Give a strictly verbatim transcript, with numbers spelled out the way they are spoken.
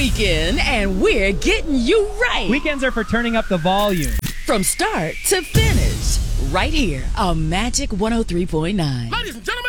weekend, and we're getting you right. Weekends are for turning up the volume. From start to finish, right here on Magic one oh three point nine. Ladies and gentlemen.